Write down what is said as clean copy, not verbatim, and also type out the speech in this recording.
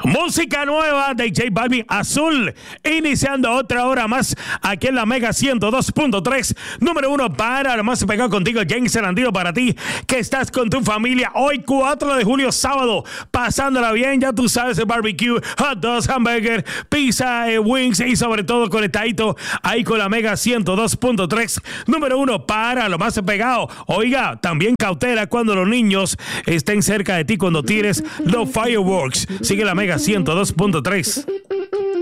Música nueva de J Balvin, Azul, iniciando otra hora más aquí en la Mega 102.3, número 1 para lo más pegado contigo, James Serandino, para ti que estás con tu familia. Hoy 4 de julio, sábado, pasándola bien, ya tú sabes, el barbecue, hot dogs, hamburger, pizza, wings y sobre todo conectadito ahí con la Mega 102.3, número 1 para lo más pegado. Oiga, también cautela cuando los niños estén cerca de ti cuando tires los fireworks. Sigue la Mega 102.3.